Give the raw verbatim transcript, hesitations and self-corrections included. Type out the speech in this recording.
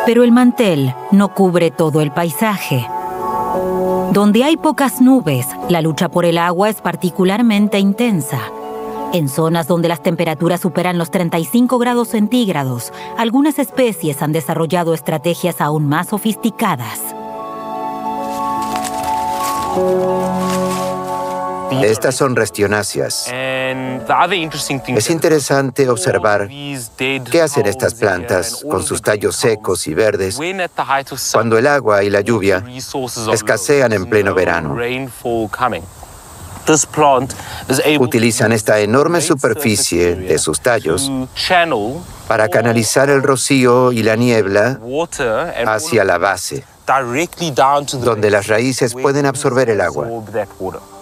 Pero el mantel no cubre todo el paisaje. Donde hay pocas nubes, la lucha por el agua es particularmente intensa. En zonas donde las temperaturas superan los treinta y cinco grados centígrados, algunas especies han desarrollado estrategias aún más sofisticadas. Estas son restionáceas. Es interesante observar qué hacen estas plantas con sus tallos secos y verdes cuando el agua y la lluvia escasean en pleno verano. Utilizan esta enorme superficie de sus tallos para canalizar el rocío y la niebla hacia la base, donde las raíces pueden absorber el agua.